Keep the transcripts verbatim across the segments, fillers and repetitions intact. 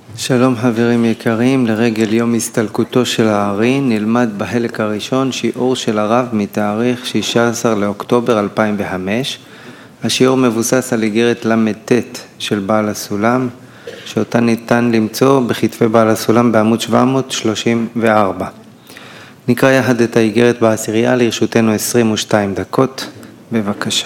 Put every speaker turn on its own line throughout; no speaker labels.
שלום חברים יקרים, לרגל יום הסתלקותו של הארי נלמד בחלק הראשון שיעור של הרב מתאריך שישה עשר לאוקטובר אלפיים וחמש. השיעור מבוסס על איגרת למ"ט של בעל הסולם, שאותה ניתן למצוא בכתבי בעל הסולם בעמוד שבע מאות שלושים וארבע. נקרא יחד את האיגרת בעשירייה, לרשותנו עשרים ושתיים דקות, בבקשה.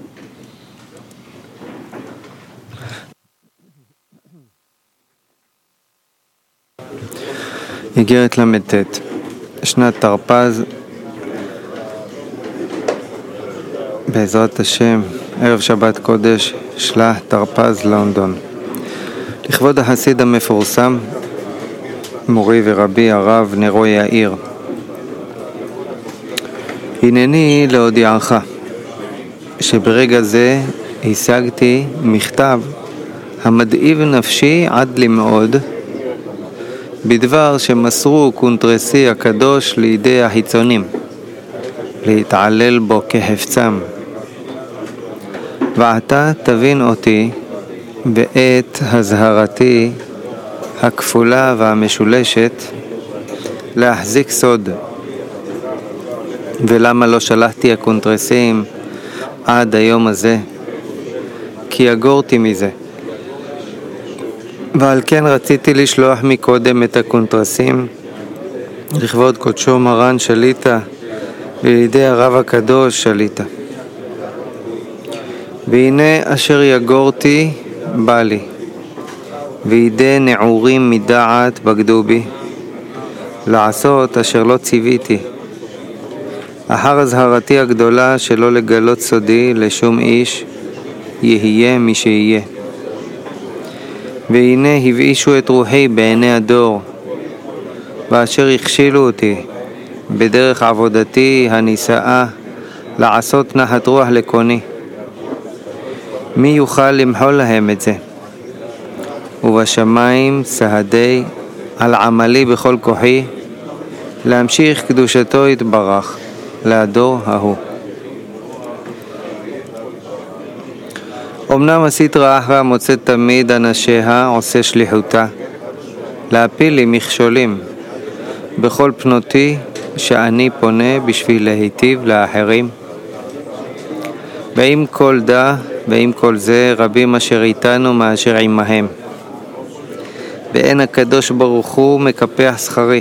איגרת למ"ט, שנת תרפ"ז, בעזרת השם, ערב שבת קודש, שלח תרפ"ז לונדון. לכבוד החסיד המפורסם, מורי ורבי הרב נרו יאיר. הנני להודיעך שברגע זה השגתי מכתב המדאיב נפשי עד למאוד, בדבר שמסרו קונטרסי הקדוש לידי החיצונים, להתעלל בו כחפצם. ועתה תבין אותי בעת הזהרתי הכפולה והמשולשת להחזיק סוד. ולמה לא שלחתי הקונטרסים עד היום הזה? כי אגורתי מזה. ועל כן רציתי לשלוח מקודם את הקונטרסים לכבוד קודשו מרן שליטה ולידי הרב הקדוש שליטה. והנה אשר יגורתי בא לי, וידי נעורים מדעת בגדו בי, לעשות אשר לא ציוויתי, אחר הזהרתי הגדולה שלא לגלות סודי לשום איש, יהיה מי שיהיה. והנה הבאישו את רוחי בעיני הדור, ואשר הכשילו אותי בדרך עבודתי הנישאה לעשות נחת רוח לקוני. מי יוכל למחול להם את זה? ובשמיים סהדי על עמלי בכל כוחי, להמשיך קדושתו יתברך לדור ההוא. אמנם עשית רעה מוצאת תמיד אנשיה עושה שליחותה, להפיל לי מכשולים בכל פנותי שאני פונה בשביל להיטיב לאחרים. ועם כל דה ועם כל זה רבים אשר איתנו מאשר עמהם, ואין הקדוש ברוך הוא מקפח שכרי.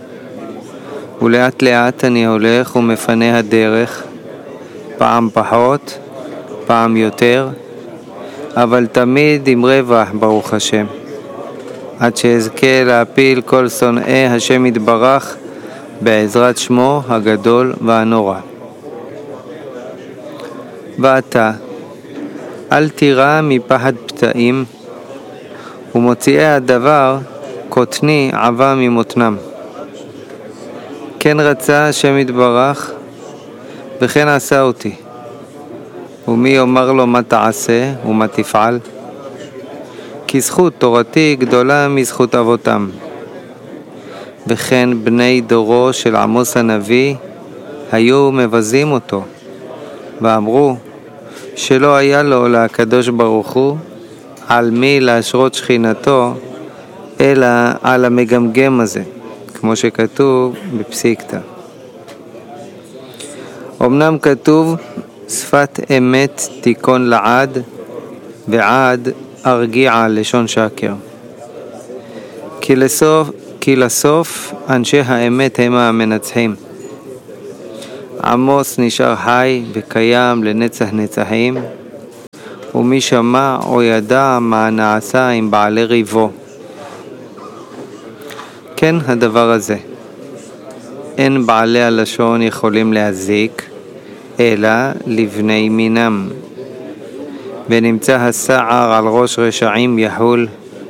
ולאט לאט אני הולך ומפנה הדרך, פעם פחות פעם יותר, אבל תמיד עם רווח ברוך השם, עד שאזכה להפיל כל שונאי השם יתברך בעזרת שמו הגדול והנורא. ואתה אל תירא מפחד פתאים, ומוציאי הדבר קוטני עבה ממותנם. כן רצה השם יתברך וכן עשה אותי, ומי יאמר לו מה תעשה ומה תפעל? כי זכות תורתי גדולה מזכות אבותם. וכן בני דורו של עמוס הנביא היו מבזים אותו, ואמרו שלא היה לו לקדוש ברוך הוא על מי להשרות שכינתו, אלא על המגמגם הזה, כמו שכתוב בפסיקתא. אמנם כתוב שפת אמת תיקון לעד, ועד ארגיע לשון שקר. כי לסוף, כי לסוף אנשי האמת הם המנצחים. עמוס נשאר חי וקיים לנצח נצחים, ומי שמע או ידע מה נעשה עם בעלי ריבו. כן הדבר הזה, אין בעלי הלשון יכולים להזיק, אלא לבני מינם. ונמצא הסער על ראש רשעים יחול,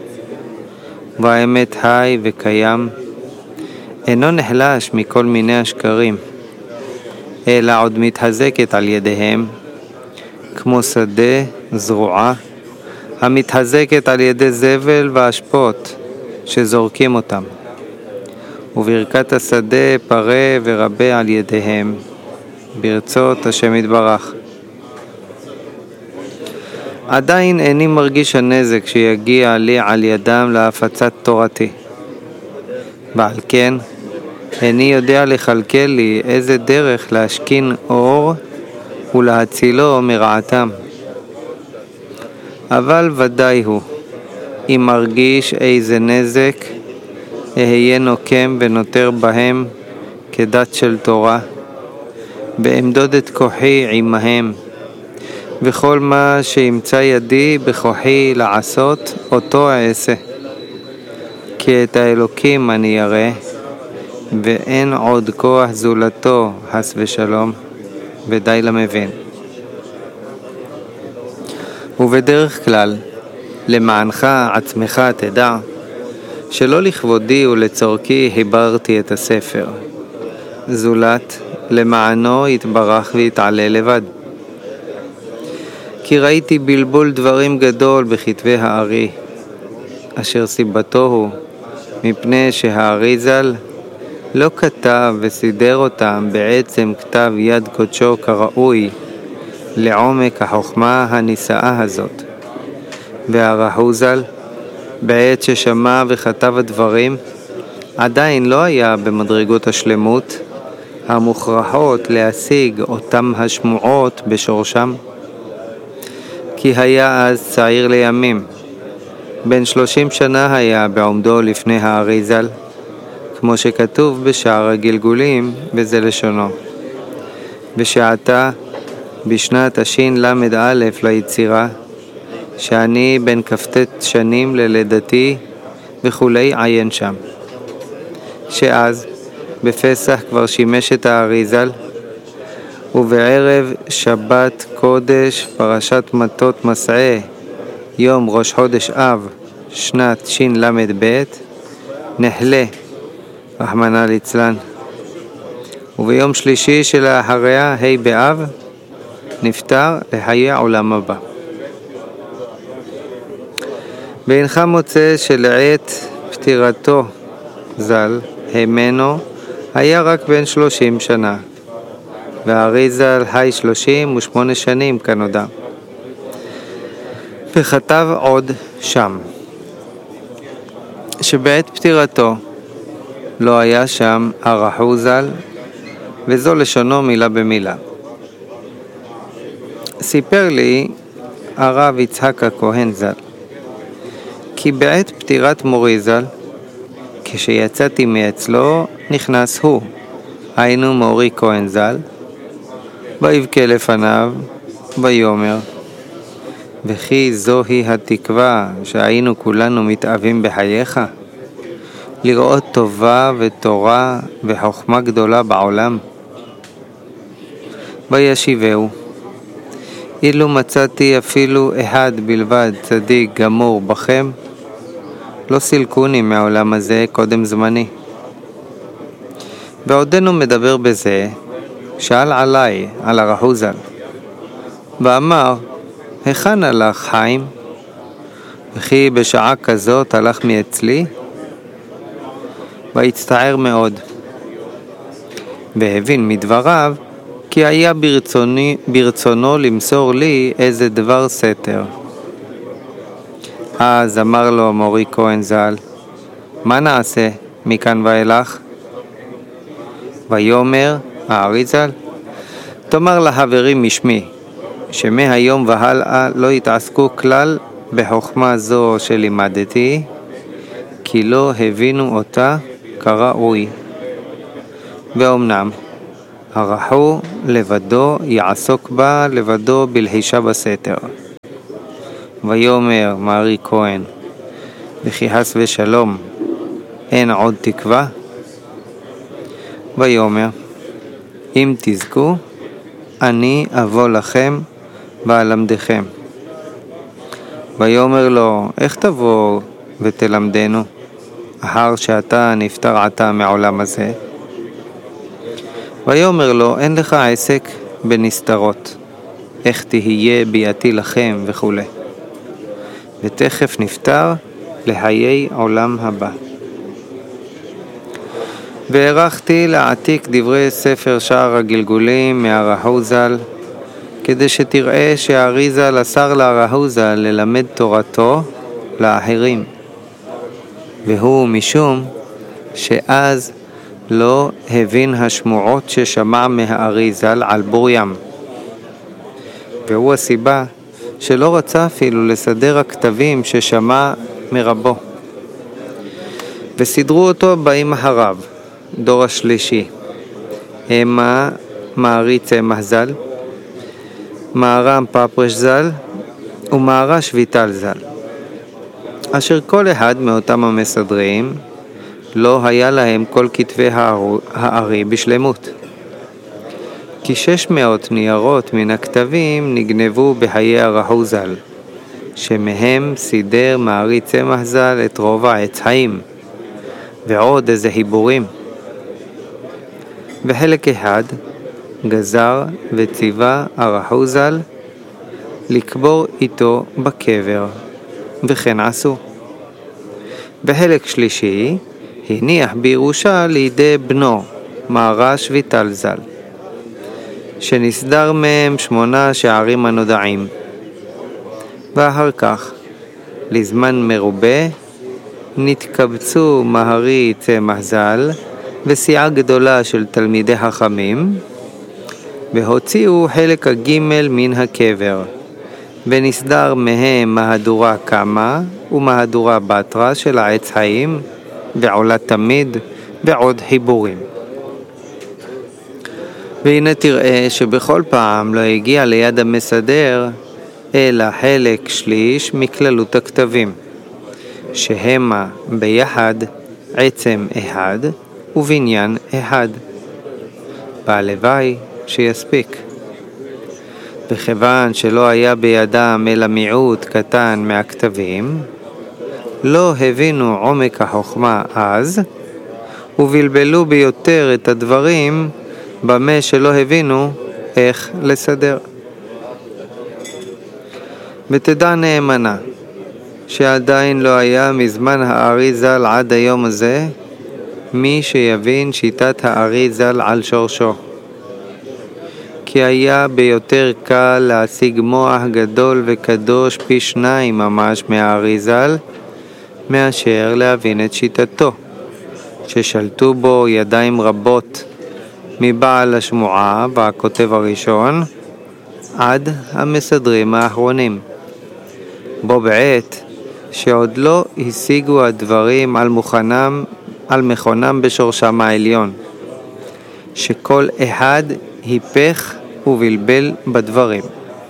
והאמת חי וקיים, אינו נחלש מכל מיני השקרים, אלא עוד מתחזקת על ידיהם, כמו שדה זרועה המתחזקת על ידי זבל ואשפות שזורקים אותם, וברכת השדה פרה ורבה על ידיהם, ברצות השם יתברך. עדיין איני מרגיש הנזק שיגיע לי על ידם להפצת תורתי. ועל כן, איני יודע לכלכל לי איזה דרך להשכין אור ולהצילו מרעתם. אבל ודאי הוא, אם מרגיש איזה נזק, אהיה נוקם ונותר בהם כדת של תורה, ואמדוד את כוחי עמהם, וכל מה שימצא ידי בכוחי לעשות, אותו אעשה. כי את האלוקים אני ירא, ואין עוד כוח זולתו, חס ושלום, ודי למבין. ובדרך כלל, למענך עצמך תדע, שלא לכבודי ולצורכי חיברתי את הספר, זולת למענו יתברך ויתעלה לבד. כי ראיתי בלבול דברים גדול בכתבי הארי, אשר סיבתו הוא מפני שהארי ז"ל לא כתב וסידר אותם בעצם כתב יד קודשו כראוי לעומק החוכמה הנישאה הזאת. והרחו ז"ל בעת ששמע וכתב הדברים עדיין לא היה במדרגות השלמות המוכרחות להשיג אותם השמועות בשורשם. כי היה אז צעיר לימים, בן שלושים שנה היה בעומדו לפני הארי ז"ל, כמו שכתוב בשער הגלגולים, וזה לשונו. בשעתה, בשנת השין למד א' ליצירה, שאני בן כ"ט שנים ללידתי וכולי עיין שם. שאז, בפסח כבר שימש את הארי ז"ל, ובערב שבת קודש פרשת מטות מסעה, יום ראש חודש אב, שנת שין למד ב', נחלה, רחמנא ליצלן. וביום שלישי שלאחריה, ה' באב, נפטר לחיי עולם הבא. ואינך מוצא שלעת פטירתו ז"ל, הימנו, היה רק בן שלושים שנה, והארי ז"ל חי שלושים ושמונה שנים כנודע. וכתב עוד שם, שבעת פטירתו לא היה שם הרחו ז"ל, וזו לשונו מילה במילה. סיפר לי הרב יצחק הכהן ז"ל, כי בעת פטירת מורי ז"ל, כשיצאתי מאצלו, נכנס הוא, היינו מורי כהן ז"ל, ויבכה לפניו, ויאמר, וכי זוהי התקווה שהיינו כולנו מתאווים בחייך, לראות טובה ותורה וחוכמה גדולה בעולם. וישיבהו, אילו מצאתי אפילו אחד בלבד צדיק גמור בכם, לא סילקוני מהעולם הזה קודם זמני. ועודנו מדבר בזה, שאל עליי, על הרחו ז"ל, ואמר, היכן הלך חיים? וכי בשעה כזאת הלך מאצלי? והצטער מאוד, והבין מדבריו, כי היה ברצוני, ברצונו למסור לי איזה דבר סתר. אז אמר לו מורי כהן ז"ל, מה נעשה מכאן ואילך? ויאמר הארי ז"ל, תאמר לחברים משמי, שמהיום והלאה לא יתעסקו כלל בחוכמה זו שלימדתי, כי לא הבינו אותה כראוי. ואומנם, הרחו לבדו יעסוק בה לבדו בלחישה בסתר. ויאמר מארי כהן, וכי חס ושלום אין עוד תקווה? ויאמר, אם תזכו, אני אבוא לכם ואלמדכם. ויאמר לו, איך תבוא ותלמדנו, אחר שאתה נפטר עתה מעולם הזה? ויאמר לו, אין לך עסק בנסתרות, איך תהיה ביאתי לכם וכו'. ותכף נפטר לחיי עולם הבא. והערכתי להעתיק דברי ספר שער הגלגולים מהרחו ז"ל, כדי שתראה שהאריזל אסר להרהוזל ללמד תורתו לאחרים, והוא משום שאז לא הבין השמועות ששמע מהאריזל על בור ים, והוא הסיבה שלא רצה אפילו לסדר הכתבים ששמע מרבו. וסדרו אותו באים אחריו, דור השלישי, המה מעריץ צמח ז"ל, מהר"ם פפרש ז"ל ומהר"ש ויטל ז"ל, אשר כל אחד מאותם המסדרים לא היה להם כל כתבי הארי בשלמות, כי שש מאות ניירות מן הכתבים נגנבו בחיי הרהו ז"ל, שמהם סידר מעריץ צמח ז"ל את רוב העץ חיים ועוד איזה חיבורים, וחלק אחד גזר וציווה הרהו ז"ל לקבור איתו בקבר, וכן עשו. וחלק שלישי הניח בירושה לידי בנו מהר"ש ויטל ז"ל, שנסדר מהם שמונה שערים הנודעים. ואחר כך לזמן מרובה נתקבצו מהרי צמח ז"ל וסיעה גדולה של תלמידי חכמים, והוציאו חלק הגימל מן הקבר, ונסדר מהם מהדורה קמה ומהדורה בתרה של העץ חיים ועולה תמיד ועוד חיבורים. והנה תראה שבכל פעם לא הגיע ליד המסדר אלא חלק שליש מכללות הכתבים, שהמה ביחד עצם אחד ובניין אחד. והלוואי שיספיק. וכיוון שלא היה בידם אלא מיעוט קטן מהכתבים, לא הבינו עומק החוכמה אז, ובלבלו ביותר את הדברים במה שלא הבינו איך לסדר. ותדע נאמנה שעדיין לא היה מזמן הארי ז"ל עד היום הזה מי שיבין שיטת הארי ז"ל על שורשו, כי היה ביותר קל להשיג מוח גדול וקדוש פי שניים ממש מהארי ז"ל מאשר להבין את שיטתו, ששלטו בו ידיים רבות מבעל השמועה והכותב הראשון עד המסדרים האחרונים, בו בעת שעוד לא השיגו הדברים על מוכנם, על מכונם בשורשם העליון, שכל אחד היפך ובלבל בדברים.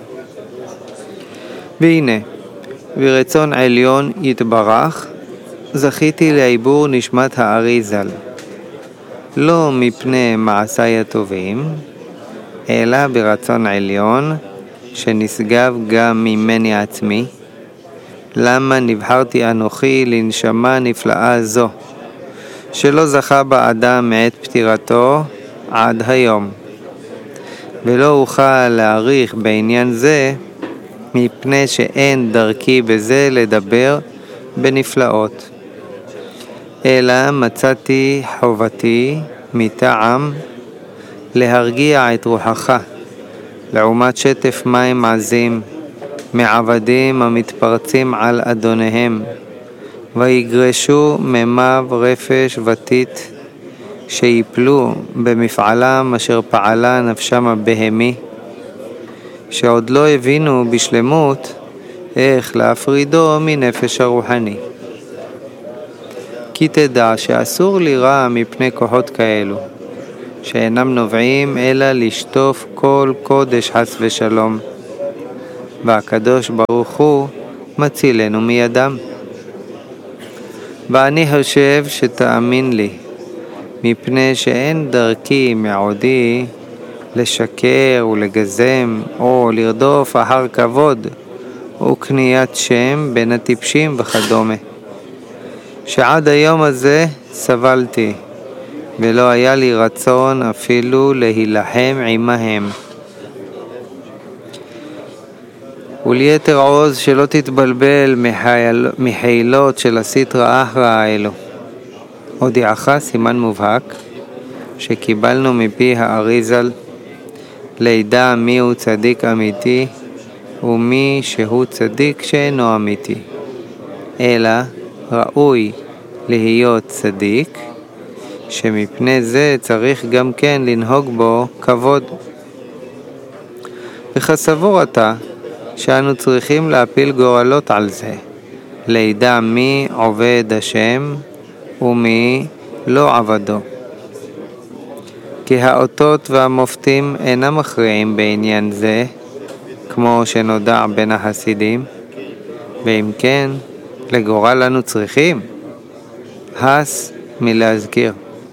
והנה, ברצון עליון יתברך, זכיתי לעיבור נשמת הארי ז"ל, לא מפני מעשיי הטובים, אלא ברצון עליון שנשגב גם ממני עצמי, למה נבחרתי אנוכי לנשמה נפלאה זו, שלא זכה בה אדם מעת פטירתו עד היום, ולא אוכל להעריך בעניין זה, מפני שאין דרכי בזה לדבר בנפלאות, אלא מצאתי חובתי מטעם להרגיע את רוחך, לעומת שטף מים עזים מעבדים המתפרצים על אדוניהם, ויגרשו ממיו רפש ותית, שיפלו במפעלם אשר פעלה נפשם הבהמי, שעוד לא הבינו בשלמות איך להפרידו מנפש הרוחני. כי תדע שאסור לירא מפני כוחות כאלו, שאינם נובעים אלא לשטוף כל קודש חס ושלום, והקדוש ברוך הוא מצילנו מידם. ואני חושב שתאמין לי, מפני שאין דרכי מעודי לשקר ולגזם או לרדוף אחר כבוד וקניית שם בין הטיפשים וכדומה, שעד היום הזה סבלתי ולא היה לי רצון אפילו להילחם עמהם. וליתר עוז שלא תתבלבל מחיל, מחילות של הסטרא אחרא האלו. הודיעך סימן מובהק שקיבלנו מפי הארי ז"ל לידע מי הוא צדיק אמיתי ומי שהוא צדיק שאינו אמיתי, אלא ראוי להיות צדיק, שמפני זה צריך גם כן לנהוג בו כבוד. וכסבור אתה שאנו צריכים להפיל גורלות על זה, לידע מי עובד השם ומי לא עבדו. כי האותות והמופתים אינם מכריעים בעניין זה, כמו שנודע בין החסידים, ואם כן, לגורל לנו צריכים, הס מלהזכיר.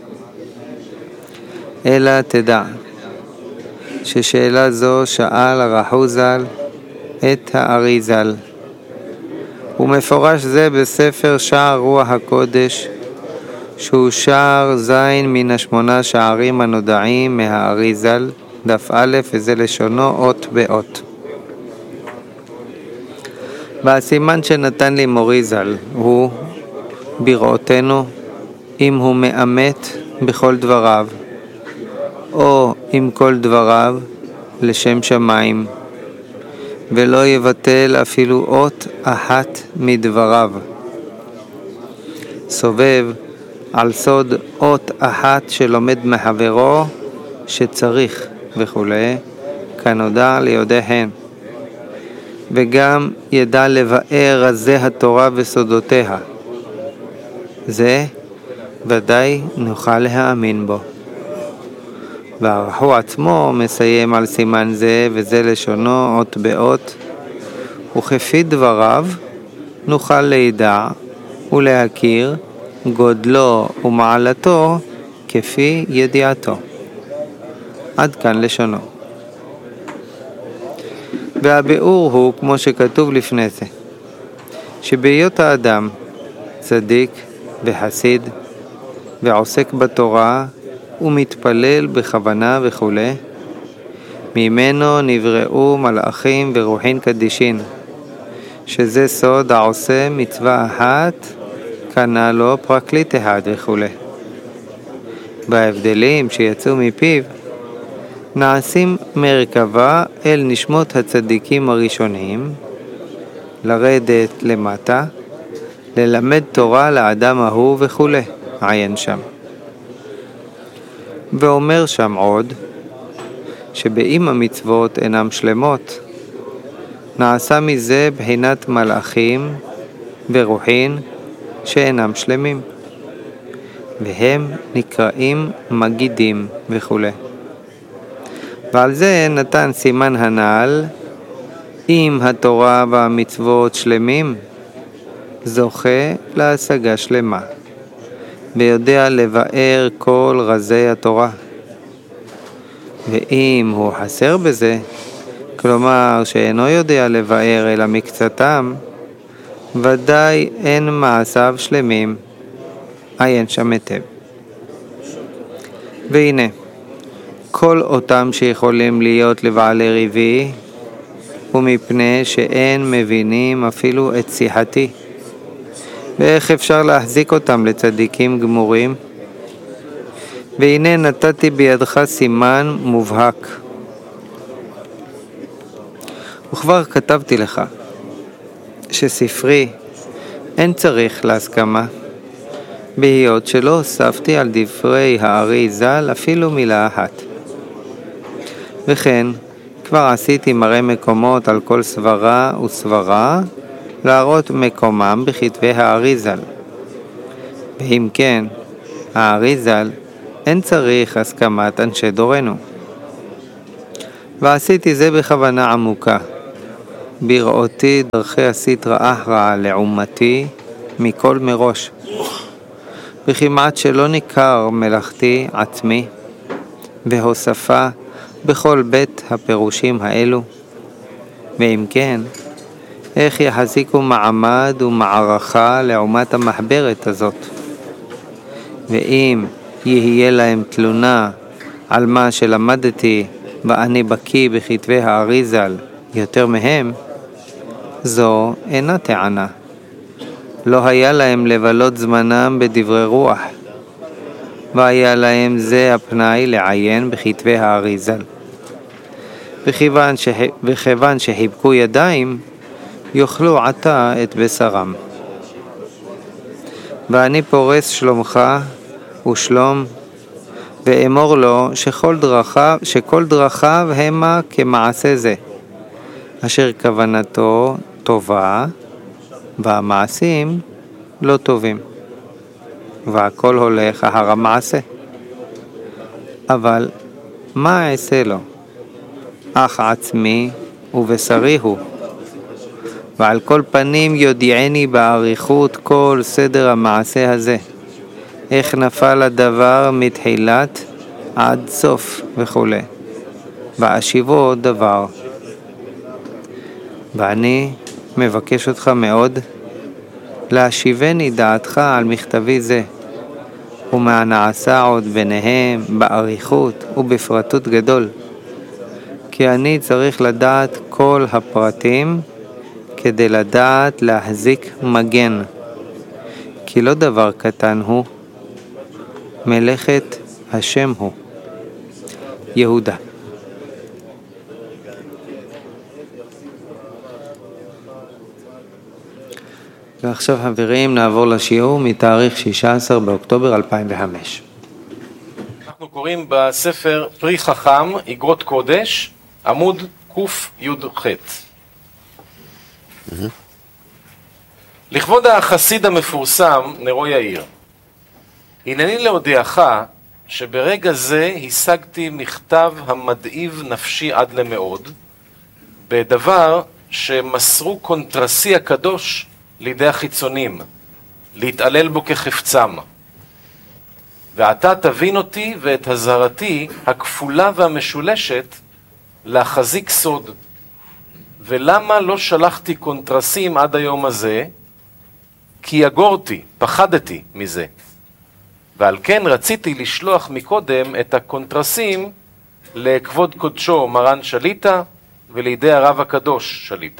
אלא תדע, ששאלה זו שאל הרחוזל את האריזל, ומפורש זה בספר שער רוח הקודש, שהוא שער זין מן השמונה שערים הנודעים מהאריזל, דף א', וזה לשונו אות באות. והסימן שנתן לי מוריזל הוא בראותנו, אם הוא מאמת בכל דבריו, או עם כל דבריו לשם שמיים, ולא יבטל אפילו אות אחת מדבריו. סובב על סוד אות אחת שלומד מחברו שצריך וכו', כנודע ליודעיהן, וגם ידע לבאר רזי התורה וסודותיה. זה ודאי נוכל להאמין בו. והרחו עצמו מסיים על סימן זה, וזה לשונו אות באות, וכפי דבריו נוכל לידע ולהכיר גודלו ומעלתו כפי ידיעתו. עד כאן לשונו. והביאור הוא כמו שכתוב לפני זה, שבהיות האדם צדיק וחסיד ועוסק בתורה ומתפלל בכוונה וכו', ממנו נבראו מלאכים ורוחין קדישין, שזה סוד העושה מצווה אחת קנה לו פרקליט אחד וכו'. בהבדלים שיצאו מפיו נעשים מרכבה אל נשמות הצדיקים הראשונים, לרדת למטה, ללמד תורה לאדם ההוא וכו', עיין שם. ואומר שם עוד, שבאם המצוות אינם שלמות, נעשה מזה בחינת מלאכים ורוחין שאינם שלמים, והם נקראים מגידים וכו'. ועל זה נתן סימן הנעל, אם התורה והמצוות שלמים, זוכה להשגה שלמה, ויודע לבאר כל רזי התורה. ואם הוא חסר בזה, כלומר שאינו יודע לבאר אלא מקצתם, ודאי אין מעשיו שלמים, עיין שם היטב. והנה, כל אותם שיכולים להיות לבעלי ריבי, ומפני שאין מבינים אפילו את שיחתי. ואיך אפשר להחזיק אותם לצדיקים גמורים? והנה נתתי בידך סימן מובהק. וכבר כתבתי לך שספרי אין צריך להסכמה, בהיות שלא הוספתי על דברי הארי ז"ל אפילו מילה אחת. וכן, כבר עשיתי מראה מקומות על כל סברה וסברה, להראות מקומם בכתבי הארי ז"ל. ואם כן, הארי ז"ל אין צריך הסכמת אנשי דורנו. ועשיתי זה בכוונה עמוקה, בראותי דרכי הסטרא אחרא לעומתי מכל מראש, וכמעט שלא ניכר מלאכתי עצמי והוספה בכל בית הפירושים האלו. ואם כן, איך יחזיקו מעמד ומערכה לעומת המחברת הזאת? ואם יהיה להם תלונה על מה שלמדתי ואני בקיא בכתבי הארי ז"ל יותר מהם, זו אינה טענה. לא היה להם לבלות זמנם בדברי רוח, והיה להם זה הפנאי לעיין בכתבי הארי ז"ל. וכיוון, שה... וכיוון שהיבקו ידיים, יאכלו עתה את בשרם. ואני פורס שלומך ושלום, ואמור לו שכל דרכיו, שכל דרכיו המה כמעשה זה, אשר כוונתו טובה, והמעשים לא טובים, והכל הולך אחר המעשה. אבל מה אעשה לו? אך עצמי ובשרי הוא, ועל כל פנים יודיעני באריכות כל סדר המעשה הזה, איך נפל הדבר מתחילת עד סוף וכו', ואשיבו דבר. ואני מבקש אותך מאוד להשיבני דעתך על מכתבי זה, ומה נעשה עוד ביניהם באריכות ובפרטות גדול, כי אני צריך לדעת כל הפרטים כדי לדעת להחזיק מגן, כי לא דבר קטן הוא, מלאכת השם הוא. יהודה. ועכשיו חברים נעבור לשיעור מתאריך שישה עשר באוקטובר אלפיים וחמש.
אנחנו קוראים בספר פרי חכם, אגרות קודש, עמוד ק"ח. Mm-hmm. לכבוד החסיד המפורסם נרו יאיר, הנני להודיעך שברגע זה השגתי מכתב המדאיב נפשי עד למאוד, בדבר שמסרו קונטרסי הקדוש לידי החיצונים, להתעלל בו כחפצם. ועתה תבין אותי ואת הזהרתי הכפולה והמשולשת להחזיק סוד. ולמה לא שלחתי קונטרסים עד היום הזה? כי יגורתי, פחדתי מזה. ועל כן רציתי לשלוח מקודם את הקונטרסים לכבוד קודשו מרן שליטה ולידי הרב הקדוש שליטה.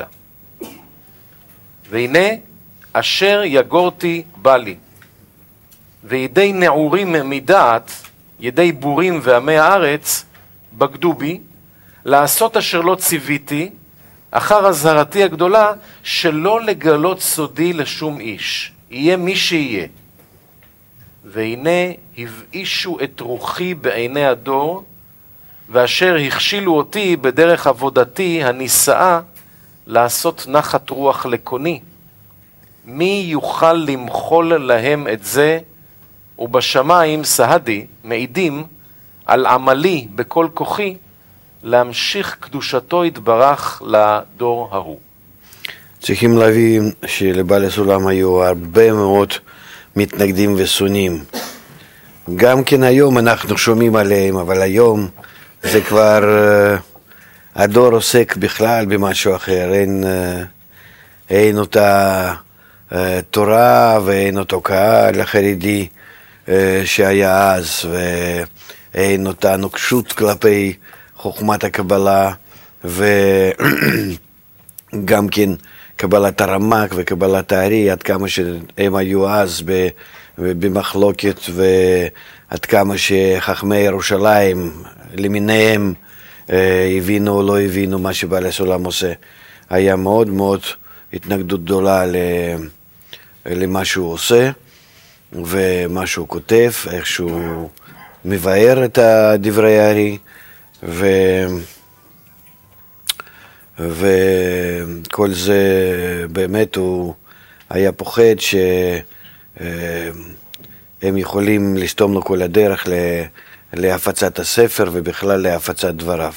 והנה אשר יגורתי בא לי, וידי נעורים מדעת, ידי בורים ועמי הארץ, בגדו בי, לעשות אשר לא ציוויתי, אחר הזהרתי הגדולה, שלא לגלות סודי לשום איש, יהיה מי שיהיה. והנה הבאישו את רוחי בעיני הדור, ואשר הכשילו אותי בדרך עבודתי הנישאה, לעשות נחת רוח לקוני. מי יוכל למחול להם את זה, ובשמיים סהדי מעידים על עמלי בכל כוחי, להמשיך קדושתו יתברך לדור ההוא.
צריכים להבין שלבעל הסולם היו הרבה מאוד מתנגדים ושונאים. גם כן היום אנחנו שומעים עליהם, אבל היום זה כבר uh, הדור עוסק בכלל במשהו אחר. אין, uh, אין אותה uh, תורה ואין אותו קהל החרדי uh, שהיה אז, ואין אותה נוקשות כלפי חוכמת הקבלה, וגם כן קבלת הרמק וקבלת הארי, עד כמה שהם היו אז במחלוקת, ועד כמה שחכמי ירושלים למיניהם הבינו או לא הבינו מה שבעל הסולם עושה. היה מאוד מאוד התנגדות גדולה למה שהוא עושה ומה שהוא כותב, איך שהוא מבאר את דברי הארי, ו... וכל זה באמת הוא היה פוחד שהם יכולים לסתום לו כל הדרך להפצת הספר ובכלל להפצת דבריו.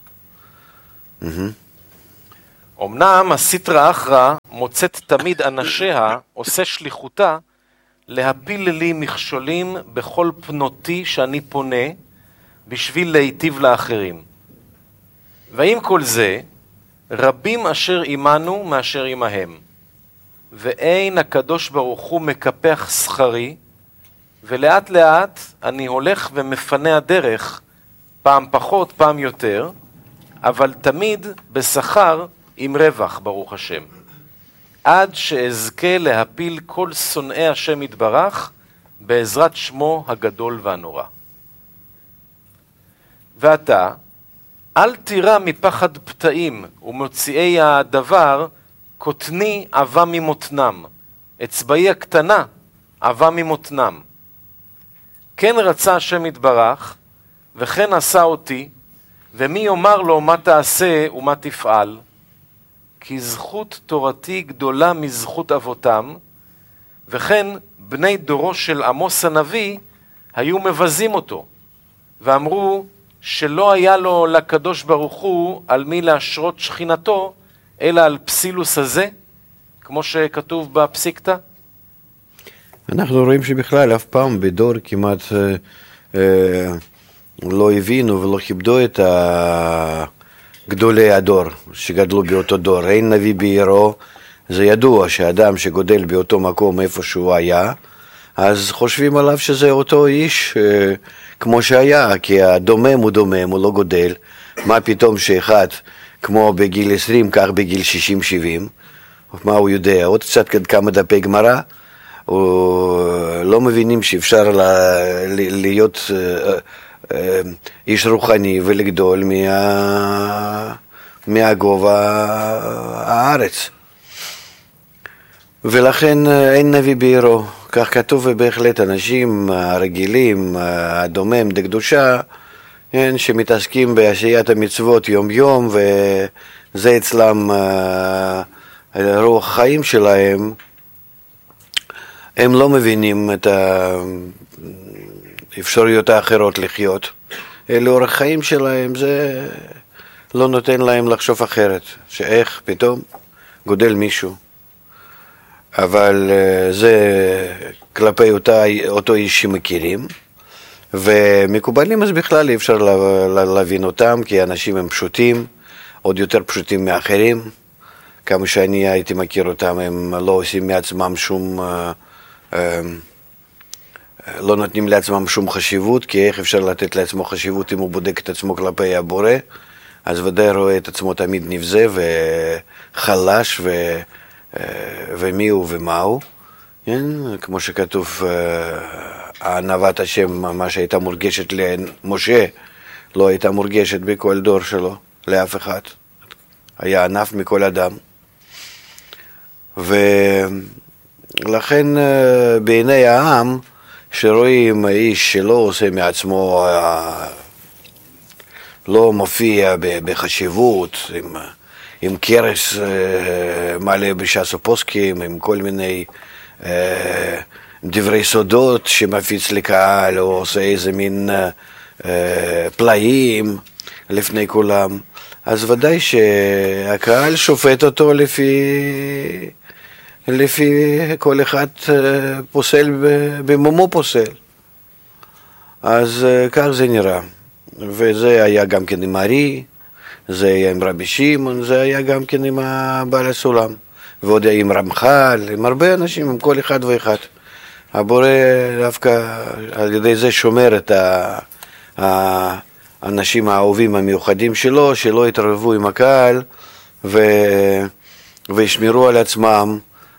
אמנם הסטרא אחרא מוצאת תמיד אנשיה, עושה שליחותה, להפיל לי מכשולים בכל פנותי שאני פונה, בשביל להיטיב לאחרים. ועם כל זה, רבים אשר עמנו מאשר עמהם. ואין הקדוש ברוך הוא מקפח שכרי, ולאט לאט אני הולך ומפנה הדרך, פעם פחות, פעם יותר, אבל תמיד בשכר עם רווח, ברוך השם. עד שאזכה להפיל כל שונאי השם יתברך, בעזרת שמו הגדול והנורא. ועתה, אל תירא מפחד פתאים ומוציאי הדבר, קוטני עבה ממותנם, אצבעי הקטנה עבה ממותנם. כן רצה השם יתברך, וכן עשה אותי, ומי יאמר לו מה תעשה ומה תפעל? כי זכות תורתי גדולה מזכות אבותם, וכן בני דורו של עמוס הנביא היו מבזים אותו, ואמרו שלא היה לו לקדוש ברוך הוא על מי להשרות שכינתו, אלא על פסילוס הזה, כמו שכתוב בפסיקתא.
אנחנו רואים שבכלל אף פעם בדור כמעט אה, אה, לא הבינו ולא כיבדו את גדולי הדור שגדלו באותו דור. אין נביא בעירו, זה ידוע שאדם שגודל באותו מקום איפה שהוא היה, אז חושבים עליו שזה אותו איש אה, כמו שהיה, כי הדומם הוא דומם, הוא לא גודל. מה פתאום שאחד כמו בגיל עשרים, כך בגיל שישים שבעים, מה הוא יודע? עוד קצת כמה דפי גמרא, לא מבינים שאפשר להיות איש רוחני ולגדול מה... מהגובה הארץ. ולכן אין נביא בעירו. כך כתוב, ובהחלט אנשים הרגילים, הדומם דקדושה, שמתעסקים בעשיית המצוות יום יום, וזה אצלם רוח החיים שלהם, הם לא מבינים את האפשרויות האחרות לחיות. אלה אורח חיים שלהם, זה לא נותן להם לחשוב אחרת, שאיך פתאום גודל מישהו. אבל זה כלפי אותה, אותו איש שמכירים, ומקובלים אז בכלל אי אפשר להבין אותם, כי אנשים הם פשוטים, עוד יותר פשוטים מאחרים. כמה שאני הייתי מכיר אותם, הם לא עושים מעצמם שום, לא נותנים לעצמם שום חשיבות, כי איך אפשר לתת לעצמו חשיבות אם הוא בודק את עצמו כלפי הבורא? אז ודאי רואה את עצמו תמיד נבזה וחלש ו... ומי הוא ומה הוא, כן? כמו שכתוב, ענוות השם, מה שהייתה מורגשת למשה, לא הייתה מורגשת בכל דור שלו, לאף אחד. היה ענף מכל אדם. ולכן בעיני העם, שרואים איש שלא עושה מעצמו, לא מופיע בחשיבות, עם... עם קרס מלא בש"ס ופוסקים, עם כל מיני אה, דברי סודות שמפיץ לקהל, או עושה איזה מין אה, פלאים לפני כולם. אז ודאי שהקהל שופט אותו לפי, לפי כל אחד פוסל במומו פוסל. אז כך זה נראה. וזה היה גם כן עם ארי, זה היה עם רבי שמעון, זה היה גם כן עם בעל הסולם, ועוד עם רמח"ל, עם הרבה אנשים, עם כל אחד ואחד. הבורא דווקא על ידי זה שומר את האנשים האהובים המיוחדים שלו, שלא יתערבו עם הקהל ו... וישמרו על עצמם,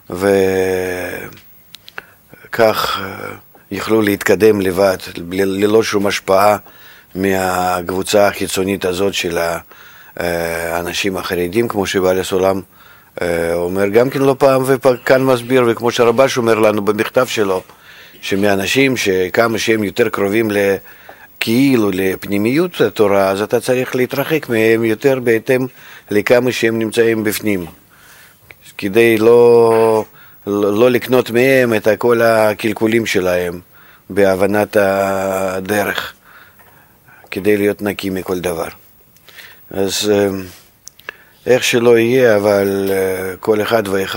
וכך יכלו להתקדם לבד, ללא שום השפעה מהקבוצה החיצונית הזאת של האנשים החרדים, כמו שבעל הסולם אומר גם כן לא פעם וכאן מסביר, וכמו שהרב"ש אומר לנו במכתב שלו, שמאנשים שכמה שהם יותר קרובים כאילו לפנימיות התורה, אז אתה צריך להתרחק מהם יותר בהתאם לכמה שהם נמצאים בפנים, כדי לא, לא לקנות מהם את כל הקלקולים שלהם בהבנת הדרך, כדי להיות נקי מכל דבר. אז איך שלא יהיה, אבל כל אחד ואחד